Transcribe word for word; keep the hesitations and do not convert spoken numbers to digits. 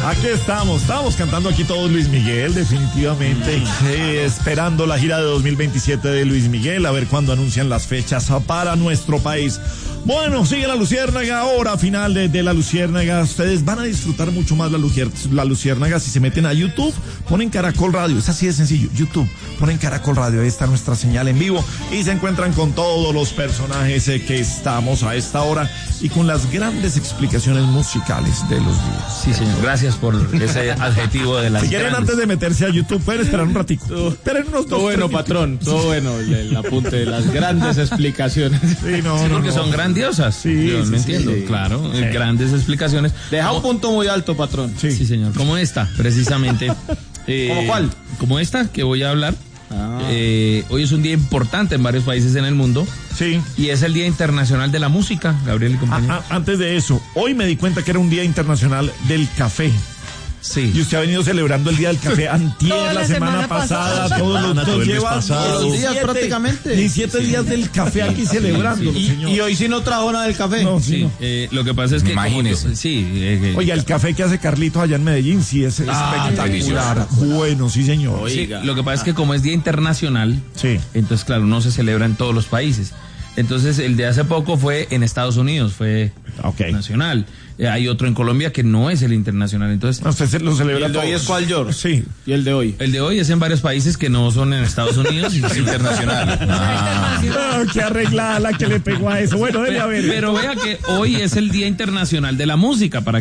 Aquí estamos, estamos cantando aquí todos Luis Miguel, definitivamente, eh, esperando la gira de dos mil veintisiete de Luis Miguel, a ver cuándo anuncian las fechas para nuestro país. Bueno, sigue la Luciérnaga, hora final de, de la Luciérnaga. Ustedes van a disfrutar mucho más la, Lucier, la Luciérnaga si se meten a YouTube, ponen Caracol Radio, es así de sencillo, YouTube, ponen Caracol Radio, ahí está nuestra señal en vivo y se encuentran con todos los personajes eh, que estamos a esta hora y con las grandes explicaciones musicales de los días. Sí, señor, gracias por ese adjetivo de las Si quieren, grandes. antes de meterse a YouTube, pueden esperar un ratico. Esperen unos Todo dos, bueno, tres patrón, todo bueno, el, el apunte de las grandes explicaciones. Sí, no, Sí, no, porque no. son grandiosas. Sí, Yo sí, me sí, entiendo, sí. claro, Sí. grandes explicaciones. Deja un Como- punto muy alto, patrón. Sí. Sí, señor, como esta, precisamente. Eh, ¿Cómo cuál? Como esta que voy a hablar. Ah. Eh, hoy es un día importante en varios países en el mundo Sí. y es el Día Internacional de la Música, Gabriel y A- compañía. a- antes de eso, hoy me di cuenta que era un Día Internacional del Café. Y Sí. usted ha venido celebrando el Día del Café antier, Toda la, la semana, semana pasada, pasada. todos los Semana, todo todos el mes llevan pasado. Todos los días diecisiete prácticamente. diecisiete días del café aquí celebrándolo, Y, señor. y hoy sí no trajo nada del café. No, sí, Sí, no. eh, lo que pasa es que como Imagínese. tú- sí, eh, Oiga, el café que hace Carlitos allá en Medellín, sí, es Ah, espectacular. Bueno, sí, señor. sí, Oiga. lo que pasa es que como es Día Internacional, Sí. entonces claro, no se celebra en todos los países. Entonces el de hace poco fue en Estados Unidos, fue Ok. nacional. Eh, hay otro en Colombia que no es el internacional. Entonces Usted se lo ¿Y celebra el de hoy todos. es cuál, George? Sí. Y el de hoy. el de hoy es en varios países que no son en Estados Unidos y es internacional. Ah, qué arreglada la que le pegó a eso. Bueno, debe haber. Pero vea que hoy es el Día Internacional de la Música, para